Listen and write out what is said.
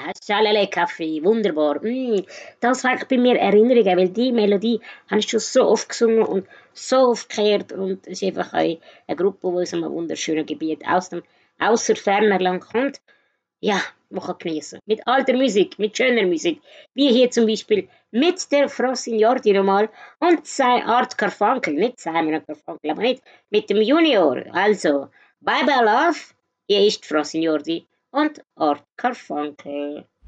Schalala Kaffee, wunderbar. Das weckt bei mir Erinnerungen, weil die Melodie habe ich schon so oft gesungen und so oft gehört und es ist einfach eine Gruppe, die aus einem wunderschönen Gebiet außer ferner Land kommt. Ja, man kann genießen. Mit alter Musik, mit schöner Musik. Wie hier zum Beispiel mit der Frau Signordi nochmal und sein Art Carfunkel. Nicht Simon Carfunkel, aber nicht mit dem Junior. Also, Bye Bye Love, hier ist Frau Signordi und Art Carfunkel.